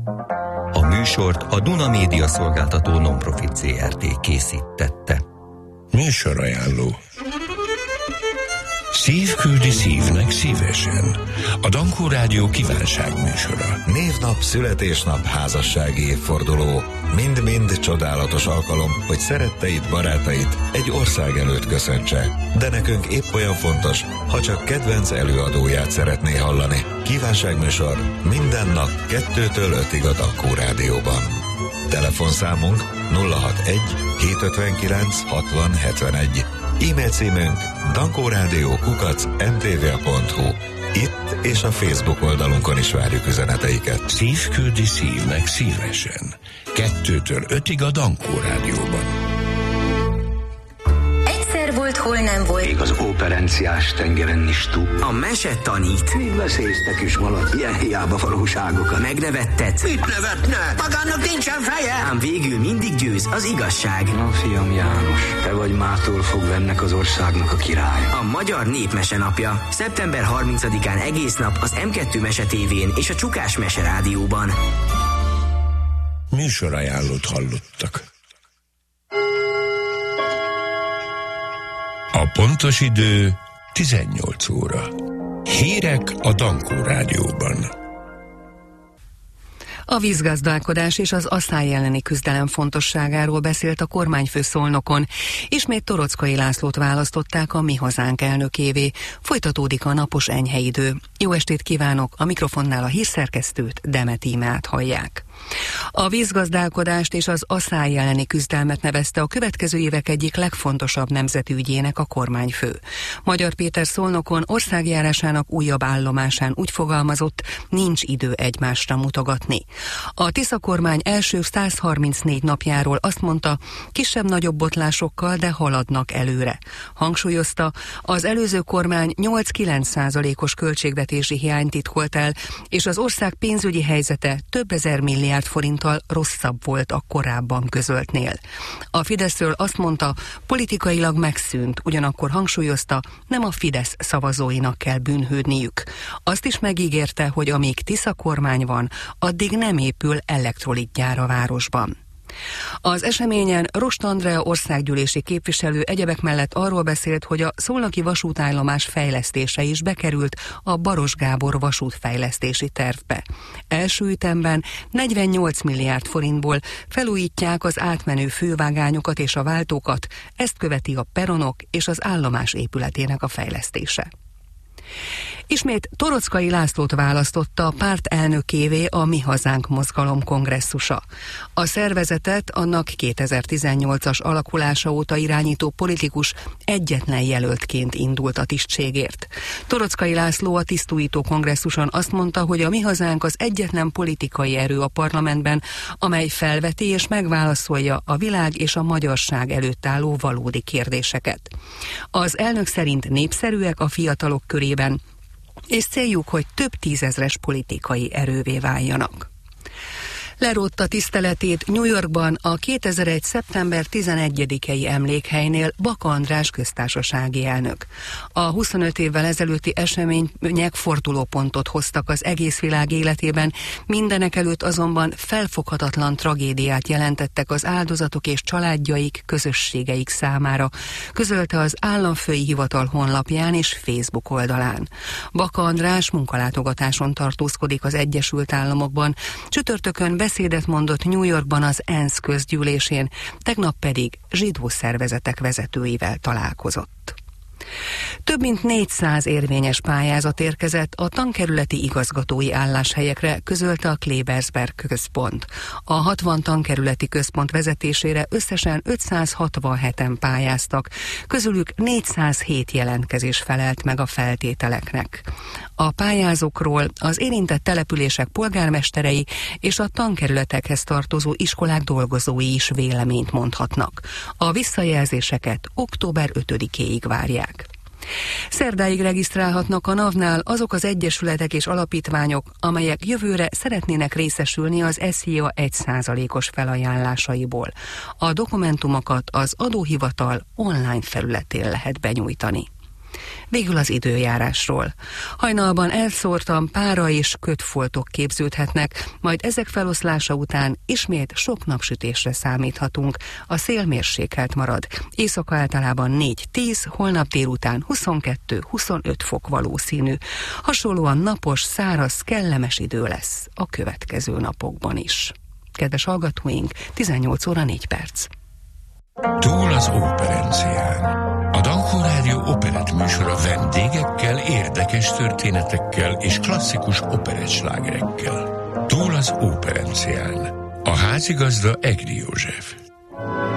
A műsort a Duna Média Szolgáltató Non-Profit Zrt. készítette. Műsorajánló. Szív küldi szívnek szívesen. A Dankó Rádió kívánságműsora. Névnap, születésnap, házassági évforduló. Mind-mind csodálatos alkalom, hogy szeretteit, barátait egy ország előtt köszöntse. De nekünk épp olyan fontos, ha csak kedvenc előadóját szeretné hallani. Kívánságműsor minden nap 2-től 5-ig a Dankó Rádióban. Telefonszámunk 061 759 60 71. E-mail címünk dankórádió@mtva.hu. Itt és a Facebook oldalunkon is várjuk üzeneteiket. Szív küldi szívnek szívesen. 2-től 5-ig a Dankó Rádióban. Volt, hol nem volt. Még az operenciás tengeren is túl. A mese tanít. Még veszélyeztek is valahogy ilyen hiába valóságokat. Megnevetted. Mit nevetne? Magának nincsen feje. Ám végül mindig győz az igazság. Na, fiam János, te vagy mától fogva ennek az országnak a király. A Magyar Népmese napja. Szeptember 30-án egész nap az M2 Mese tévén és a Csukás Mese Rádióban. Műsorajánlót hallottak. A pontos idő 18 óra. Hírek a Dankó Rádióban. A vízgazdálkodás és az asszály elleni küzdelem fontosságáról beszélt a kormányfő Szolnokon. Ismét Toroczkai Lászlót választották a Mi Hazánk elnökévé. Folytatódik a napos enyhe idő. Jó estét kívánok, a mikrofonnál a hírszerkesztőt, Demet Ímát hallják. A vízgazdálkodást és az asszály elleni küzdelmet nevezte a következő évek egyik legfontosabb nemzetügyének a kormányfő. Magyar Péter Szolnokon országjárásának újabb állomásán úgy fogalmazott, nincs idő egymásra mutogatni. A Tisza kormány első 134 napjáról azt mondta, kisebb-nagyobb botlásokkal, de haladnak előre. Hangsúlyozta, az előző kormány 8-9%-os költségvetési hiányt titkolt el, és az ország pénzügyi helyzete több ezer milliárd forinttal rosszabb volt a korábban közöltnél. A Fideszről azt mondta, politikailag megszűnt, ugyanakkor hangsúlyozta, nem a Fidesz szavazóinak kell bűnhődniük. Azt is megígérte, hogy amíg Tisza kormány van, addig nem épül elektrolitgyár a városban. Az eseményen Rost Andrea országgyűlési képviselő egyebek mellett arról beszélt, hogy a szolnoki vasútállomás fejlesztése is bekerült a Baros Gábor vasútfejlesztési tervbe. Első ütemben 48 milliárd forintból felújítják az átmenő fővágányokat és a váltókat, ezt követi a peronok és az állomás épületének a fejlesztése. Ismét Toroczkai Lászlót választotta a párt elnökévé a Mi Hazánk mozgalom kongresszusa. A szervezetet annak 2018-as alakulása óta irányító politikus egyetlen jelöltként indult a tisztségért. Toroczkai László a tisztújító kongresszuson azt mondta, hogy a Mi Hazánk az egyetlen politikai erő a parlamentben, amely felveti és megválaszolja a világ és a magyarság előtt álló valódi kérdéseket. Az elnök szerint népszerűek a fiatalok körében, és céljuk, hogy több tízezres politikai erővé váljanak. Lerótta tiszteletét New Yorkban a 2001. szeptember 11-i emlékhelynél Baka András köztársasági elnök. A 25 évvel ezelőtti események fordulópontot hoztak az egész világ életében, mindenekelőtt azonban felfoghatatlan tragédiát jelentettek az áldozatok és családjaik, közösségeik számára, közölte az államfői hivatal honlapján és Facebook oldalán. Baka András munkalátogatáson tartózkodik az Egyesült Államokban, csütörtökön beszédet mondott New Yorkban az ENSZ közgyűlésén, tegnap pedig zsidó szervezetek vezetőivel találkozott. Több mint 400 érvényes pályázat érkezett a tankerületi igazgatói álláshelyekre, közölte a Klebersberg központ. A 60 tankerületi központ vezetésére összesen 567-en pályáztak, közülük 407 jelentkezés felelt meg a feltételeknek. A pályázókról az érintett települések polgármesterei és a tankerületekhez tartozó iskolák dolgozói is véleményt mondhatnak. A visszajelzéseket október 5-éig várják. Szerdáig regisztrálhatnak a NAV-nál azok az egyesületek és alapítványok, amelyek jövőre szeretnének részesülni az SZIA 1%-os felajánlásaiból. A dokumentumokat az adóhivatal online felületén lehet benyújtani. Végül az időjárásról. Hajnalban elszórtan pára és kötfoltok képződhetnek, majd ezek feloszlása után ismét sok napsütésre számíthatunk. A szél mérsékelt marad. Éjszaka általában 4-10, holnap délután 22-25 fok valószínű. Hasonlóan napos, száraz, kellemes idő lesz a következő napokban is. Kedves hallgatóink, 18 óra 4 perc. Túl az óperencián. A Dankó Rádió operett műsora vendégekkel, érdekes történetekkel és klasszikus operettslágerekkel. Túl az óperencián. A házigazda Egri József.